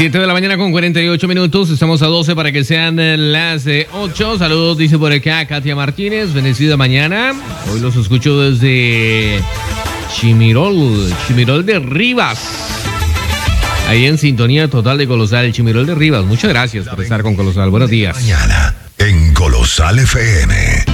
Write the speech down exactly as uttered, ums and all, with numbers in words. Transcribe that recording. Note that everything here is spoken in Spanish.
siete de la mañana con cuarenta y ocho minutos. Estamos a doce para que sean las ocho. Saludos, dice por acá Katia Martínez. Bendecida mañana. Hoy los escucho desde Chimirol, Chimirol de Rivas. Ahí en sintonía total de Colosal, Chimirol de Rivas. Muchas gracias por estar con Colosal. Buenos días. Mañana en Colosal F M.